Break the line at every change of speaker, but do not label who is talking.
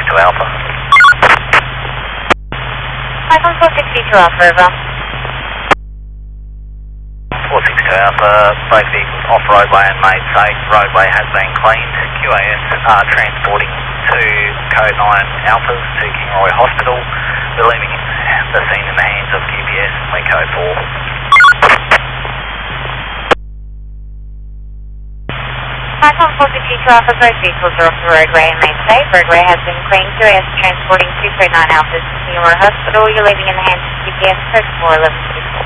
462 Alpha.
Python 462 Alpha, over.
462 Alpha, both vehicles off roadway and made safe. Roadway has been cleaned. QAS are transporting two code 9 Alphas to King Roy Hospital. We're leaving the scene in the hands of QPS and we code 4.
Python 462 Alpha, both vehicles are off the roadway and made safe. Roadway has been cleaned. QAS transporting two code 9 Alphas to King Roy Hospital. You're leaving in the hands of QPS, code 41164.